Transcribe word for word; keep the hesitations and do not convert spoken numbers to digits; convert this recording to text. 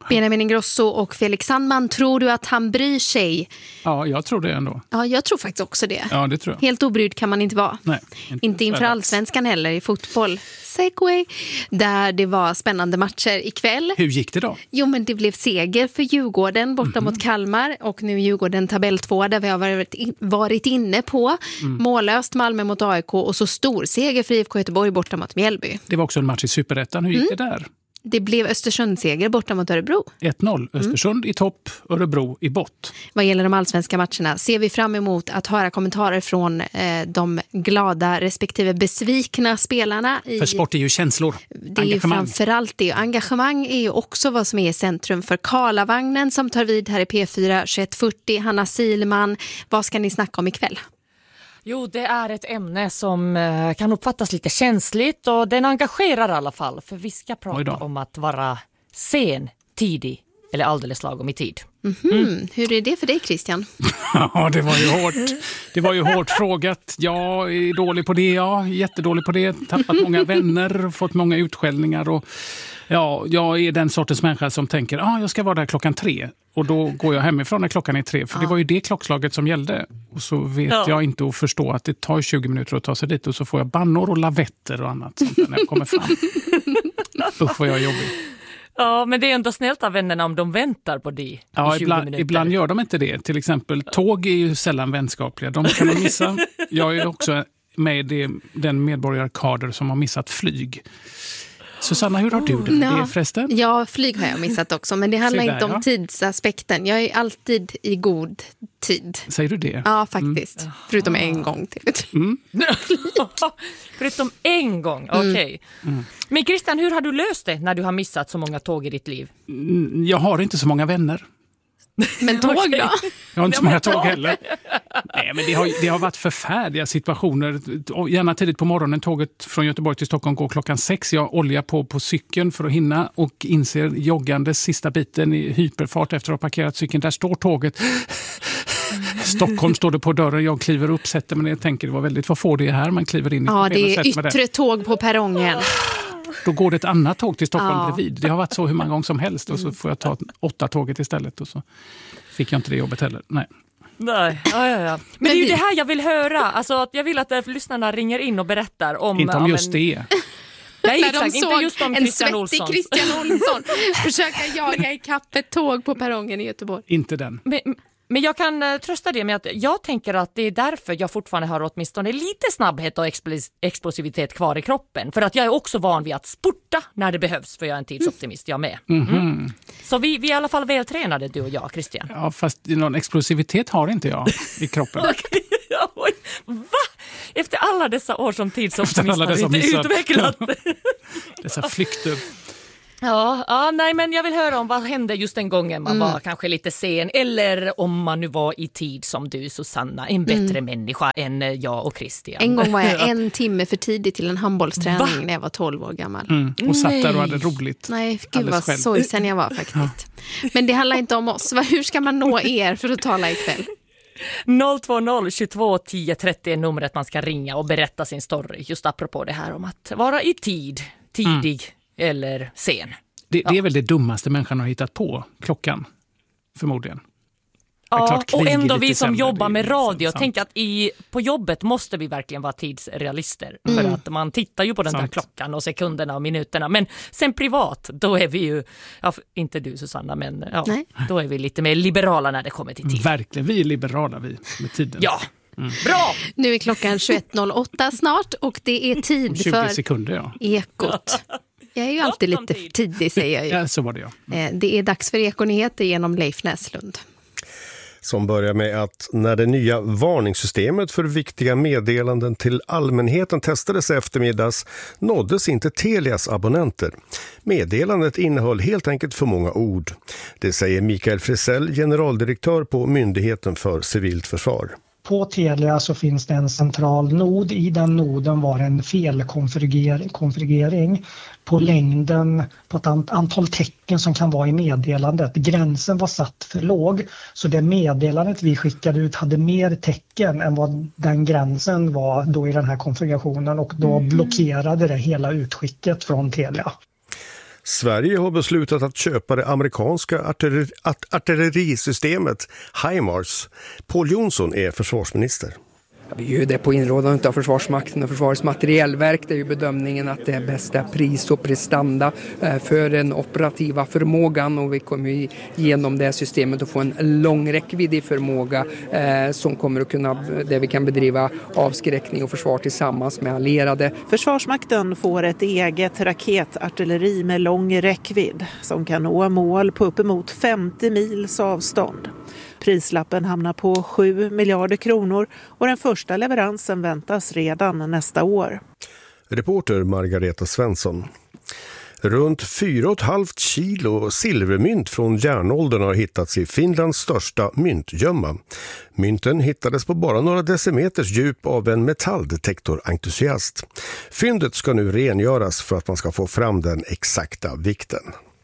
Benjamin Ingrosso och Felix Sandman, tror du att han bryr sig? Ja, jag tror det ändå. Ja, jag tror faktiskt också det. Ja, det tror jag. Helt obrydd kan man inte vara. Nej, inte, inte inför allsvenskan heller i fotboll. Segway, där det var spännande matcher ikväll. Hur gick det då? Jo, men det blev seger för Djurgården borta mm. mot Kalmar, och nu Djurgården tabell två där vi har varit, in, varit inne på. Mm. Mållöst Malmö mot A I K och så stor seger för I F K Göteborg borta mot Mjällby. Det var också en match i Superettan. Hur gick mm. det där? Det blev Östersund-seger borta mot Örebro. ett noll. Östersund mm. i topp, Örebro i bott. Vad gäller de allsvenska matcherna ser vi fram emot att höra kommentarer från eh, de glada respektive besvikna spelarna. I, för sport är ju känslor. Det är ju framförallt det. Engagemang är ju också vad som är i centrum för Karlavagnen som tar vid här i P fyra tjugoett fyrtio. Hanna Silman, vad ska ni snacka om ikväll? Jo, det är ett ämne som eh, kan uppfattas lite känsligt och den engagerar i alla fall. För vi ska prata om att vara sen, tidig eller alldeles lagom i tid. Mm-hmm. Mm. Hur är det för dig, Christian? Ja, det var ju hårt. Det var ju hårt frågat. Jag är dålig på det, ja. Jättedålig på det. Tappat många vänner, fått många utskällningar och ja, jag är den sortens människa som tänker ah, jag ska vara där klockan tre. Och då går jag hemifrån när klockan är tre. För ja. det var ju det klockslaget som gällde. Och så vet ja. jag inte att förstå att det tar tjugo minuter att ta sig dit. Och så får jag bannor och lavetter och annat sånt när jag kommer fram. Usch vad jag är jobbig. Ja, men det är ändå snällt av vännerna om de väntar på det. Ja, ibland, ibland gör de inte det. Till exempel, tåg är ju sällan vänskapliga. De kan man missa. Jag är också med i den medborgarkader som har missat flyg. Susanna, hur har du det med det förresten? Ja, flyg har jag missat också, men det handlar där, inte om ja. tidsaspekten. Jag är alltid i god tid. Säger du det? Ja, faktiskt. Mm. Förutom en gång till. Mm. Förutom en gång, okej. Okay. Mm. Men Christian, hur har du löst det när du har missat så många tåg i ditt liv? Jag har inte så många vänner. Men tåg okay. då? Jag har inte så många tåg heller. Nej, men det har, det har varit förfärliga situationer. Gärna tidigt på morgonen, tåget från Göteborg till Stockholm går klockan sex. Jag oljar på på cykeln för att hinna och inser joggandes sista biten i hyperfart efter att ha parkerat cykeln. Där står tåget. Stockholm står det på dörren. Jag kliver upp, sätter mig ner och tänker det var väldigt, vad får det här? Man kliver in i ja, det är yttre tåg på perrongen. Då går det ett annat tåg till Stockholm ja. bredvid. Det har varit så hur många gånger som helst. Och så får jag ta åtta tåget istället. Och så fick jag inte det jobbet heller. Nej. Nej, ja, ja, ja. Men, men det är ju det här jag vill höra. Alltså, att jag vill att äh, lyssnarna ringer in och berättar om... Inte om ja, just men... det. Nej, när exakt. de Inte såg just om en Christian svettig Olsson. Christian Olsson försöka jaga i kapp ett tåg på perrongen i Göteborg. Inte den. Men, men jag kan uh, trösta det med att jag tänker att det är därför jag fortfarande har åtminstone lite snabbhet och explos- explosivitet kvar i kroppen. För att jag är också van vid att spurta när det behövs, för jag är en tidsoptimist, jag med. Mm. Mm. Så vi, vi är i alla fall vältränade, du och jag, Christian. Ja, fast någon explosivitet har inte jag i kroppen. Okay. Oj, va? Efter alla dessa år som tidsoptimist har du inte missat. utvecklat. Dessa flykter. Ja, ja, nej, men jag vill höra om vad hände just den gången man mm. var kanske lite sen, eller om man nu var i tid som du, Susanna, en bättre mm. människa än jag och Christian. En gång var jag en timme för tidigt till en handbollsträning Va? när jag var tolv år gammal. Mm. Och satt där och hade roligt. Nej, gud vad sorgsen jag var faktiskt. Ja. Men det handlar inte om oss. Hur ska man nå er för att tala ikväll? noll två noll tjugotvå tio trettio är numret man ska ringa och berätta sin story. Just apropå det här om att vara i tid, tidig mm. eller sen. Det, det är ja. väl det dummaste människan har hittat på, klockan, förmodligen. Ja, och ändå vi som jobbar med radio tänker att i, på jobbet måste vi verkligen vara tidsrealister. Mm. För att man tittar ju på den sant. där klockan och sekunderna och minuterna. Men sen privat, då är vi ju, ja, inte du Susanna, men ja, då är vi lite mer liberala när det kommer till tid. Verkligen, vi är liberala vi med tiden. Ja, mm. bra! Nu är klockan tjugoett noll åtta snart och det är tid tjugo för sekunder, ja. Ekot. Jag är ju alltid lite för tidig, säger jag ju. Ja, så var det ja. Mm. Det är dags för Ekonyheter genom Leif Näslund. Som börjar med att när det nya varningssystemet för viktiga meddelanden till allmänheten testades eftermiddags nåddes inte Telias abonnenter. Meddelandet innehöll helt enkelt för många ord. Det säger Mikael Frisell, generaldirektör på Myndigheten för civilt försvar. På Telia så finns det en central nod. I den noden var en felkonfigurering på längden på ett antal tecken som kan vara i meddelandet. Gränsen var satt för låg, så det meddelandet vi skickade ut hade mer tecken än vad den gränsen var då i den här konfigurationen, och då blockerade det hela utskicket från Telia. Sverige har beslutat att köpa det amerikanska artilleri- art- artillerisystemet HIMARS. Paul Jonsson är försvarsminister. Vi gör det på inrådan av Försvarsmakten och Försvarets materielverk. Det är ju bedömningen att det är bästa pris och prestanda för den operativa förmågan, och vi kommer genom det systemet att få en långräckviddig förmåga som kommer att kunna, där vi kan bedriva avskräckning och försvar tillsammans med allierade. Försvarsmakten får ett eget raketartilleri med lång räckvidd som kan nå mål på uppemot femtio mils avstånd. Prislappen hamnar på sju miljarder kronor och den första leveransen väntas redan nästa år. Reporter Margareta Svensson. Runt fyra och ett halvt kilo silvermynt från järnåldern har hittats i Finlands största myntgömma. Mynten hittades på bara några decimeters djup av en metalldetektorentusiast. Fyndet ska nu rengöras för att man ska få fram den exakta vikten.